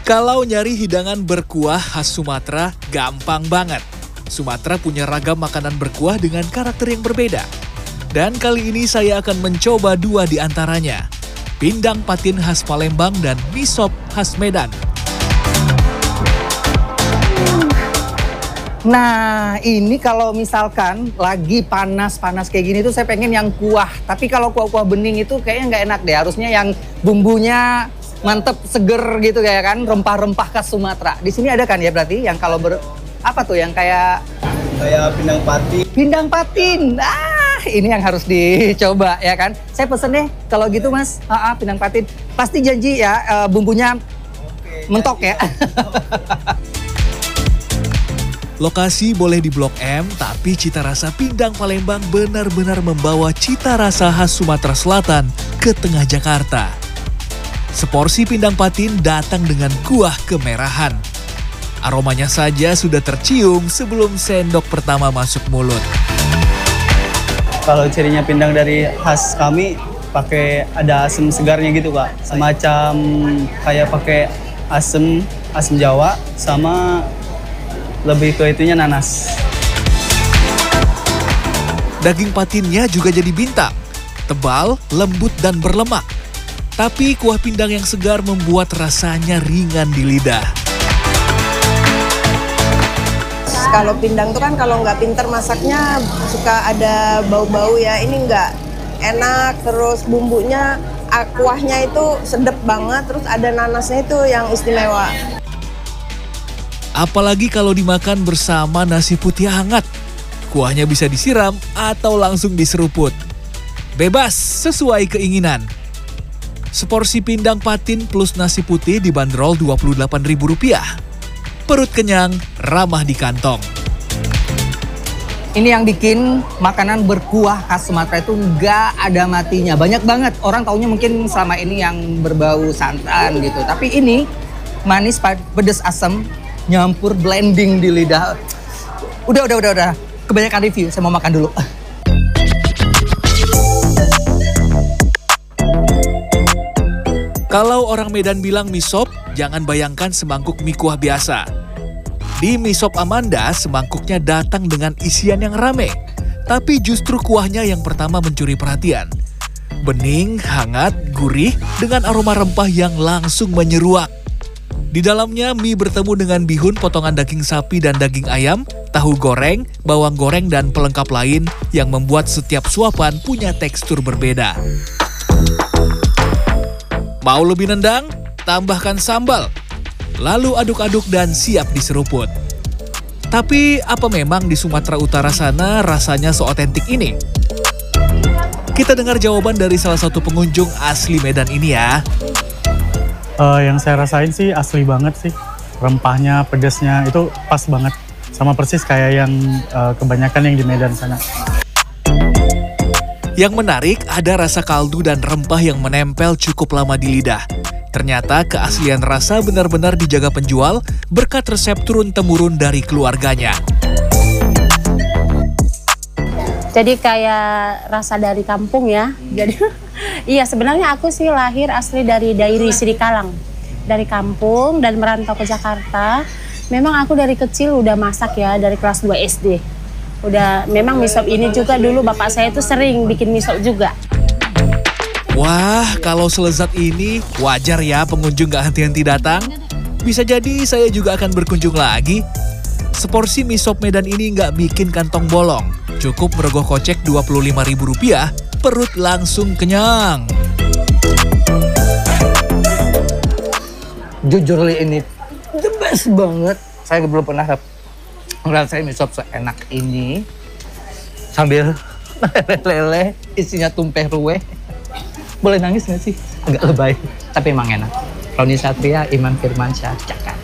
Kalau nyari hidangan berkuah khas Sumatera, gampang banget. Sumatera punya ragam makanan berkuah dengan karakter yang berbeda. Dan kali ini saya akan mencoba dua di antaranya. Pindang patin khas Palembang dan mie sop khas Medan. Nah, ini kalau misalkan lagi panas-panas kayak gini tuh saya pengen yang kuah. Tapi kalau kuah-kuah bening itu kayaknya nggak enak deh. Harusnya yang bumbunya mantep, seger gitu kayak kan, rempah-rempah khas Sumatera. Di sini ada kan ya berarti yang kalau apa tuh yang kayak pindang patin. Pindang patin. Ini yang harus dicoba ya kan. Saya pesen deh kalau gitu Mas. Pindang patin. Pasti janji ya bumbunya mentok ya. Lokasi boleh di Blok M, tapi cita rasa pindang Palembang benar-benar membawa cita rasa khas Sumatera Selatan ke tengah Jakarta. Seporsi pindang patin datang dengan kuah kemerahan. Aromanya saja sudah tercium sebelum sendok pertama masuk mulut. Kalau cirinya pindang dari khas kami pakai ada asam segarnya gitu Kak. Semacam kayak pakai asam Jawa sama lebih ke itunya nanas. Daging patinnya juga jadi bintang. Tebal, lembut dan berlemak. Tapi kuah pindang yang segar membuat rasanya ringan di lidah. Kalau pindang tuh kan kalau nggak pinter masaknya suka ada bau-bau ya. Ini nggak enak, terus bumbunya, kuahnya itu sedep banget, terus ada nanasnya itu yang istimewa. Apalagi kalau dimakan bersama nasi putih hangat. Kuahnya bisa disiram atau langsung diseruput. Bebas sesuai keinginan. Seporsi pindang patin plus nasi putih dibanderol Rp28.000. Perut kenyang, ramah di kantong. Ini yang bikin makanan berkuah khas Sumatera itu nggak ada matinya. Banyak banget orang taunya mungkin selama ini yang berbau santan gitu. Tapi ini manis, pedas, asam, nyampur blending di lidah. Udah. Kebanyakan review, saya mau makan dulu. Kalau orang Medan bilang mie sop, jangan bayangkan semangkuk mie kuah biasa. Di mie sop Amanda, semangkuknya datang dengan isian yang rame. Tapi justru kuahnya yang pertama mencuri perhatian. Bening, hangat, gurih, dengan aroma rempah yang langsung menyeruak. Di dalamnya mie bertemu dengan bihun potongan daging sapi dan daging ayam, tahu goreng, bawang goreng, dan pelengkap lain yang membuat setiap suapan punya tekstur berbeda. Mau lebih nendang? Tambahkan sambal. Lalu aduk-aduk dan siap diseruput. Tapi apa memang di Sumatera Utara sana rasanya seotentik ini? Kita dengar jawaban dari salah satu pengunjung asli Medan ini ya. Yang saya rasain sih asli banget sih. Rempahnya, pedasnya itu pas banget. Sama persis kayak yang kebanyakan yang di Medan sana. Yang menarik ada rasa kaldu dan rempah yang menempel cukup lama di lidah. Ternyata keaslian rasa benar-benar dijaga penjual berkat resep turun-temurun dari keluarganya. Jadi kayak rasa dari kampung ya. Jadi iya sebenarnya aku sih lahir asli dari Dairi Srikalang. Dari kampung dan merantau ke Jakarta. Memang aku dari kecil udah masak ya dari kelas 2 SD. Memang mie sop ini juga dulu bapak saya itu sering bikin mie sop juga. Wah, kalau selezat ini wajar ya pengunjung gak henti-henti datang. Bisa jadi saya juga akan berkunjung lagi. Seporsi mie sop Medan ini gak bikin kantong bolong. Cukup merogoh kocek Rp25.000, perut langsung kenyang. Jujur ini the best banget. Saya belum pernah ngerasain mie sop seenak ini. Sambil lele, isinya tumpeh ruweh. Boleh nangis nggak sih? Agak lebay, tapi emang enak. Roni Satria, Iman Firmansyah, Jakarta.